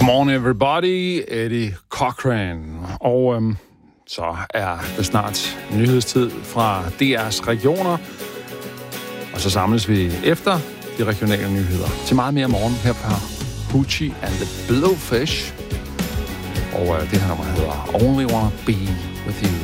Morning everybody, Eddie Cochran. Og så er det snart nyhedstid fra DR's regioner. Og så samles vi efter de regionale nyheder til meget mere morgen her på Hoochie and the Blowfish. Og det her nummer hedder Only Wanna Be With You.